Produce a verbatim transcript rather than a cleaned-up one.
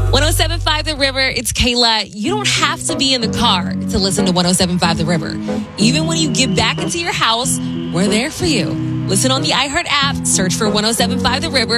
one oh seven point five The River, it's Kayla. You don't have to be in the car to listen to one oh seven point five The River. Even when you get back into your house, we're there for you. Listen on the iHeart app, search for one oh seven point five The River.